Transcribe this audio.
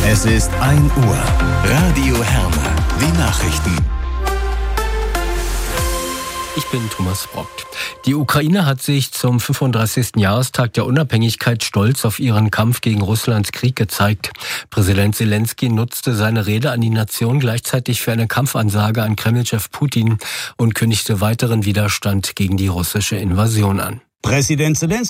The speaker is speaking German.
Es ist 1 Uhr. Radio Herne. Die Nachrichten. Ich bin Thomas Brockt. Die Ukraine hat sich zum 35. Jahrestag der Unabhängigkeit stolz auf ihren Kampf gegen Russlands Krieg gezeigt. Präsident Zelensky nutzte seine Rede an die Nation gleichzeitig für eine Kampfansage an Kremlchef Putin und kündigte weiteren Widerstand gegen die russische Invasion an. Präsident Zelensky